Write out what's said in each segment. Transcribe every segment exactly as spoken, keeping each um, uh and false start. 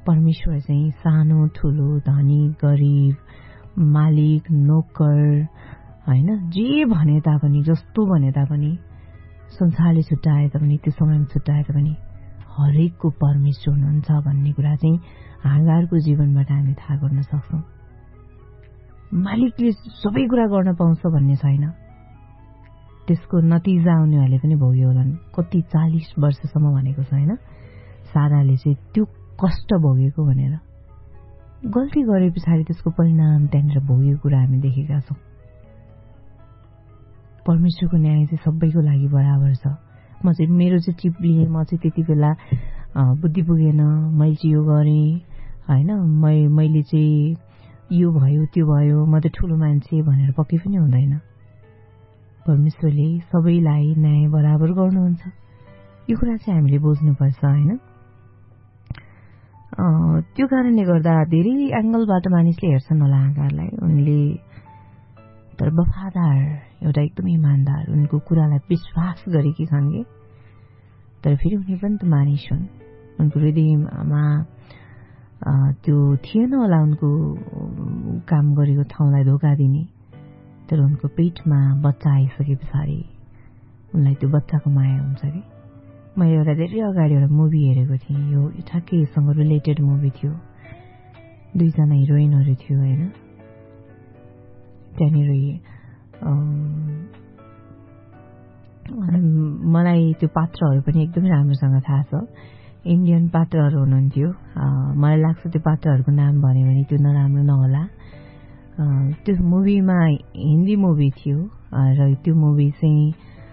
परमेश्वर चाहिँ सानो ठुलो धनी गरिब मालिक नोकर हैन जे भने तापनि जस्तो भने तापनि संसारले छुट्याए तापनि त्यो समयमा छुट्याए तापनि हरेकको परमेश्वर हुनुहुन्छ भन्ने कुरा चाहिँ हागारको जीवनबाट हामी थाहा गर्न सक्छौं। मालिकले सबै कुरा गर्न पाउँछ भन्ने छैन। त्यसको नतिजा उनीहरूले पनि भोग्यो होलान्। कति चालीस वर्षसम्म भनेको छ हैन साराले चाहिँ त्यो कष्ट भोगेको भनेर। गल्ती गरे पछाडि त्यसको परिणाम त्यहाँनिर भोगेको कुरा हामी देखेका छौं। परमेश्वरको न्याय चाहिँ सबैको लागि बराबर छ। म चाहिँ मेरो चाहिँ टिप लिएँ, म चाहिँ त्यति बेला बुद्धि पुगेन, मैले चाहिँ यो गरेँ हैन, मैले चाहिँ यो भयो त्यो भयो, म त ठुलो मान्छे भनेर पक्कै पनि हुँदैन। परमेश्वरले सबैलाई न्याय बराबर गर्नुहुन्छ। यो कुरा चाहिँ हामीले बुझ्नुपर्छ हैन। त्यो कारणले गर्दा धेरै एंगलबाट मानिसले हेर्छन् होला हागारलाई। उनले तर वफादार, एउटा एकदमै इमानदार, उनको कुरालाई विश्वास गरेकी छन् के। तर फेरि उनी पनि त मानिस हुन्। उनको हृदयमा त्यो थिएन होला उनको काम गरेको ठाउँलाई धोका दिने। तर उनको पेटमा बच्चा आइसके पछाडि उनलाई त्यो बच्चाको माया हुन्छ कि। मैले एउटा धेरै अगाडि एउटा मुभी हेरेको थिएँ। यो ठ्याक्कै यससँग रिलेटेड मुभी थियो। दुईजना हिरोइनहरू थियो हैन। त्यहाँनिर मलाई त्यो पात्रहरू पनि एकदमै राम्रोसँग थाहा छ। इन्डियन पात्रहरू हुनुहुन्थ्यो। मलाई लाग्छ त्यो पात्रहरूको नाम भन्यो भने त्यो नराम्रो नहोला। त्यो मुभीमा हिन्दी मुभी थियो र त्यो मुभी चाहिँ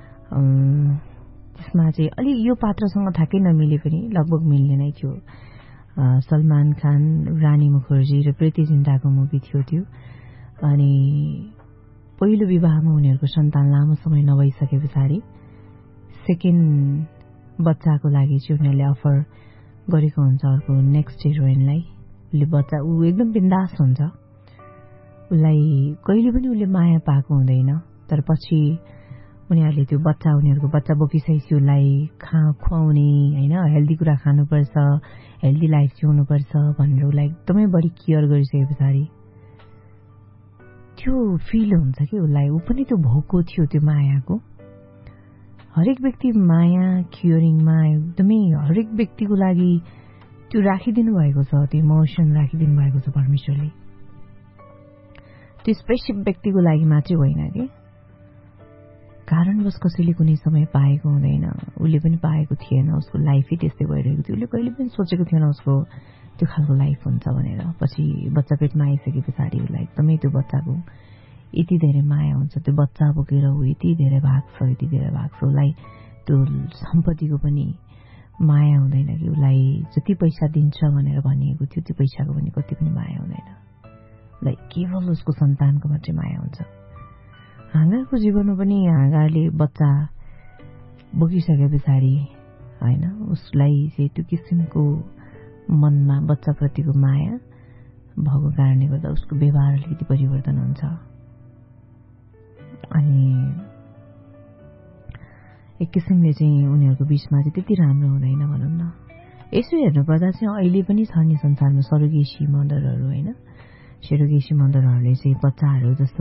त्यसमा चाहिँ अलि यो पात्रसँग ठ्याक्कै नमिले पनि लगभग मिल्ने नै थियो। सलमान खान, रानी मुखर्जी र प्रीति जिन्टाको मुभी थियो त्यो। अनि पहिलो विवाहमा उनीहरूको सन्तान लामो समय नभइसके पछाडि सेकेन्ड बच्चाको लागि चाहिँ उनीहरूले अफर गरेको हुन्छ अर्को नेक्स्ट हिरोइनलाई। उसले बच्चा ऊ एकदम बिन्दास हुन्छ। उसलाई कहिले पनि उसले माया पाएको हुँदैन। तर पछि उनीहरूले त्यो बच्चा उनीहरूको बच्चा बोकिसकेपछि उसलाई खा खुवाउने हैन, हेल्दी कुरा खानुपर्छ, हेल्दी लाइफ जिउनुपर्छ भनेर उसलाई एकदमै बढी केयर गरिसके पछाडि त्यो फिल हुन्छ कि उसलाई। ऊ पनि त्यो भोको थियो त्यो मायाको। हरेक व्यक्ति माया केयरिङमा एकदमै हरेक व्यक्तिको लागि त्यो राखिदिनु भएको छ। त्यो इमोसन राखिदिनु भएको छ परमेश्वरले। त्यो स्पेसिफिक व्यक्तिको लागि मात्रै होइन कि। कारणवश कसैले कुनै समय पाएको हुँदैन। उसले पनि पाएको थिएन। उसको लाइफै त्यस्तै भइरहेको थियो। उसले कहिले पनि सोचेको थिएन उसको त्यो खालको लाइफ हुन्छ भनेर। पछि बच्चा पेटमा आइसके पछाडि उसलाई एकदमै त्यो बच्चाको यति धेरै माया हुन्छ। त्यो बच्चा बोकेर ऊ यति धेरै भाग्छ यति धेरै भाग्छ। उसलाई त्यो सम्पत्तिको पनि माया हुँदैन कि। उसलाई जति पैसा दिन्छ भनेर भनिएको थियो त्यो पैसाको पनि कति पनि माया हुँदैन। उसलाई केवल उसको सन्तानको मात्रै माया हुन्छ। हागारको जीवनमा पनि हागारले बच्चा बोकिसके पछाडि हैन उसलाई चाहिँ त्यो किसिमको मनमा बच्चाप्रतिको माया भएको कारणले गर्दा उसको व्यवहार अलिकति परिवर्तन हुन्छ। अनि एक किसिमले चाहिँ उनीहरूको बीचमा चाहिँ त्यति राम्रो हुँदैन भनौँ न। यसो हेर्नु पर्दा चाहिँ अहिले पनि छ नि संसारमा सरोगेसी मदरहरू हैन। सरोगेसी मदरहरूले चाहिँ बच्चाहरू जस्तो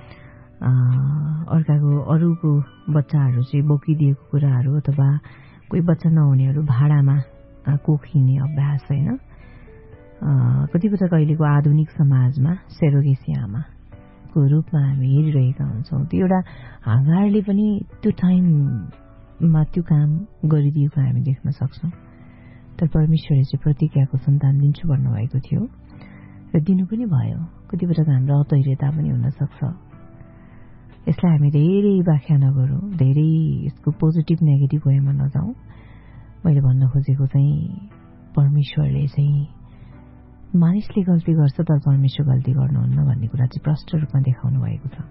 अर्काको अरूको बच्चाहरू चाहिँ बोकिदिएको कुराहरू अथवा कोही बच्चा नहुनेहरू भाडामा कोखिने अभ्यास होइन। कति पटक अहिलेको आधुनिक समाजमा सेरोगेसी आमाको रूपमा हामी हेरिरहेका हुन्छौँ। त्यो एउटा हागारले पनि त्यो टाइममा त्यो काम गरिदिएको हामी देख्न सक्छौँ। तर परमेश्वरले चाहिँ प्रतिज्ञाको सन्तान दिन्छु भन्नुभएको थियो र दिनु पनि भयो। कति पटक हाम्रो अतैरता पनि हुन सक्छ। यसलाई हामी धेरै व्याख्या नगरौँ, धेरै यसको पोजिटिभ नेगेटिभ वेमा नजाउँ। मैले भन्न खोजेको चाहिँ परमेश्वरले चाहिँ मानिसले गल्ती गर्छ तर परमेश्वर गल्ती गर्नुहुन्न भन्ने कुरा चाहिँ प्रष्ट रूपमा देखाउनु भएको छ।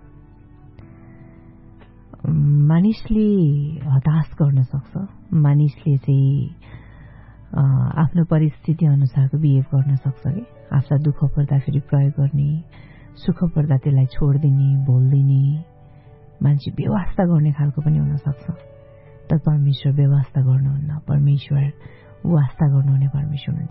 मानिसले हताश गर्न सक्छ। मानिसले चाहिँ आफ्नो परिस्थिति अनुसारको बिहेभ गर्न सक्छ कि। आफ्ना दुःख पर्दा फेरि प्रयोग गर्ने, सुख पर्दा त्यसलाई छोडिदिने, भुलिदिने, मान्छे व्यवस्था गर्ने खालको पनि हुन सक्छ। तर परमेश्वर व्यवस्था गर्नुहुन्न। परमेश्वर वास्ता गर्नुहुने परमेश्वर हुनुहुन्छ।